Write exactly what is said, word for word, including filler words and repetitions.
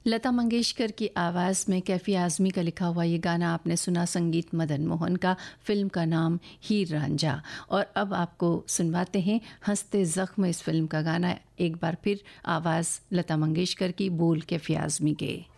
लता मंगेशकर की आवाज़ में कैफ़ी आज़मी का लिखा हुआ ये गाना आपने सुना, संगीत मदन मोहन का, फ़िल्म का नाम हीर रांझा। और अब आपको सुनवाते हैं हंसते ज़ख्म इस फिल्म का गाना, एक बार फिर आवाज़ लता मंगेशकर की, बोल कैफ़ी आज़मी के।